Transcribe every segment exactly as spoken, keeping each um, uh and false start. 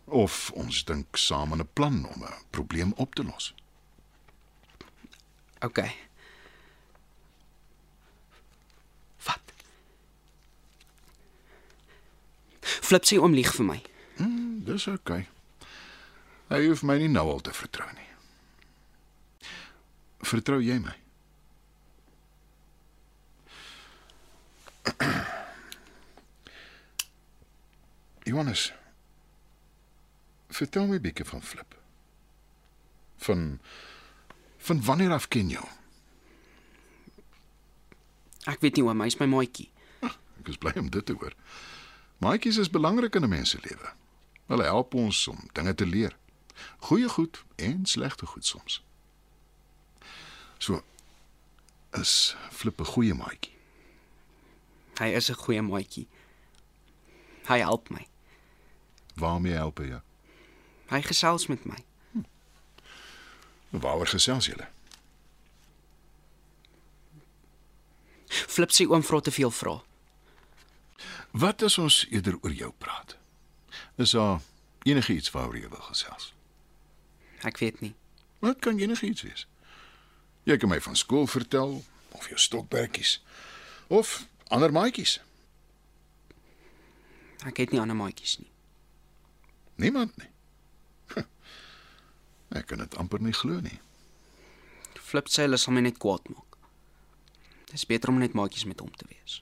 Of ons dink saam aan 'n plan om 'n probleem op te los. OK. Wat? Flip sê oom lieg vir my. Hmm, dis oké. Okay. Hy hoef my nie nou al te vertrou nie. Vertrou jy my? Johannes, vertel my 'n bietjie van Flip. Van van wanneer af ken jy hom? Ek weet nie oom, hy is my maatjie. Ek is bly om dit te hoor. Maatjies is belangrik in 'n mens se lewe. Hulle help ons om dinge te leer. Goeie goed en slegte goed soms. So, is Flip 'n goeie maatjie? Hy is 'n goeie maatjie. Hy help my. Waarmee help hy jou? Hy gesels met my. Waaroor gesels julle? Flip sê oom vra te veel vrae. Wat as ons eerder oor jou praat? Is daar enige iets waaroor jy wil gesels? Ek weet nie. Wat kan enige iets wees? Jy kan my van skool vertel, of jou stokperdjies, of ander maatjies. Ek het nie ander maatjies nie. Niemand nie. Ek kan dit amper nie glo nie. Flip sê hulle sal my net kwaad maak. Dis beter om net maatjies met hom te wees.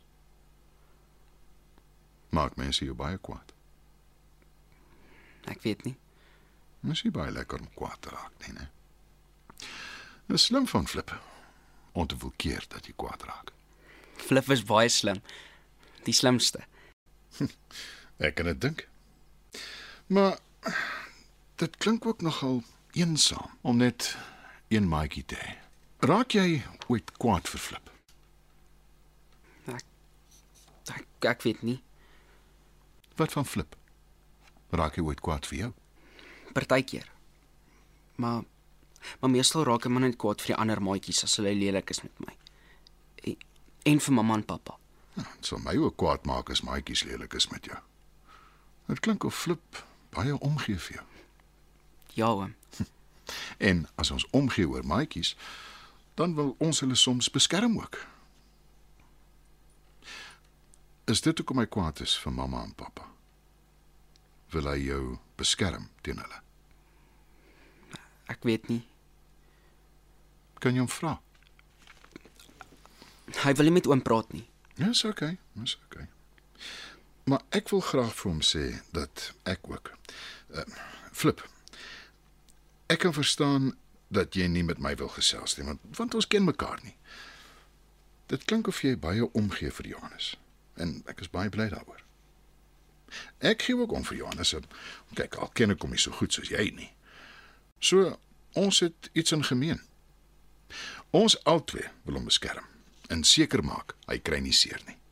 Maak mense jou baie kwaad. Ek weet nie. Dis nie baie lekker om kwaad te raak nie, né? Dit is slim van Flip om te wil keer dat jy kwaad raak. Flip is baie slim. Die slimste. Ek kan dit dink. Maar dit klink ook nogal eensaam om net een maatjie te hê. Raak jy ooit kwaad vir Flip? Ek, ek, ek weet nie. Wat van Flip? Raak hy ooit kwaad vir jou? Partykeer. Maar maar meestal raak ek maar net kwaad vir die ander maatjies as hulle lelik is met my. En, en vir mamma en pappa. Ja, dit sal my ook kwaad maak as maatjies lelik is met jou. Dit klink of Flip baie omgee vir jou. Ja, oom. En as ons omgee oor maatjies, dan wil ons hulle soms beskerm ook. Is dit hoekom hy kwaad is vir mamma en pappa? Wil hy jou beskerm teen hulle? Ek weet nie. Kan jy hom vra? Hy wil nie met oom praat nie. Ja, is oké, is oké. Maar ek wil graag vir hom sê dat ek ook uh, Flip. Ek kan verstaan dat jy nie met my wil gesels nie, want, want ons ken mekaar nie. Dit klink of jy baie omgee vir Johannes, en ek is baie bly daaroor. Ek gee ook om vir Johannes, kyk, al ken ek hom nie so goed soos jy nie. So, ons het iets in gemeen. Ons albei wil hom beskerm, en seker maak, hy kry nie seer nie.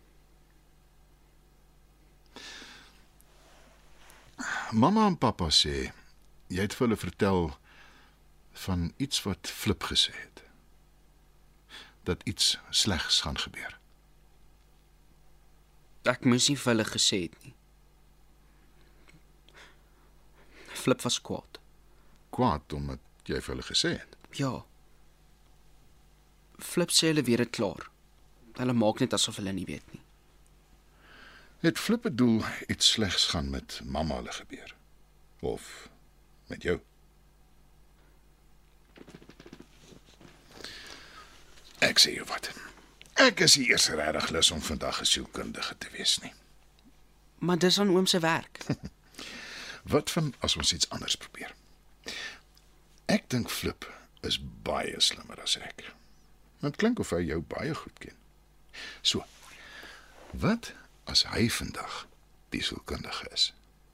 Mamma en pappa sê, jy het vir hulle vertel van iets wat Flip gesê het. Dat iets slegs gaan gebeur. Ek moes nie vir hulle gesê het nie. Flip was kwaad. Kwaad omdat jy vir hulle gesê het? Ja. Flip sê hulle weet dit klaar. Hulle maak net asof hulle nie weet nie. Het Flip bedoel iets slegs gaan met mamma hulle gebeur? Of met jou? Ek sê jou wat. Ek is nie eers regtig lus om vandag 'n sielkundige te wees nie. Maar dis aan oom se werk. Wat van as ons iets anders probeer? Ek dink Flip is baie slimmer as ek. Dit klink of hy jou baie goed ken. So, wat as hy vandag die sielkundige is?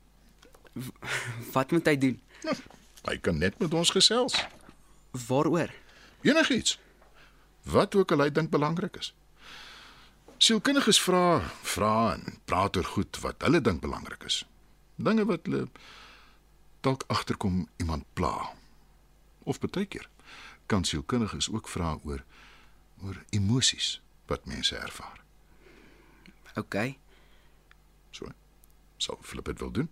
Wat moet hy doen? Nou, hy kan net met ons gesels. Waaroor? Enigiets. Wat ook al hy dink belangrik is. Sielkundiges vra, vra en praat oor goed wat hulle dink belangrik is. Dinge wat hulle dalk agterkom iemand pla. Of baie keer kan sielkundiges ook vra oor oor emosies wat mense ervaar. OK. So, sal Flip dit wil doen?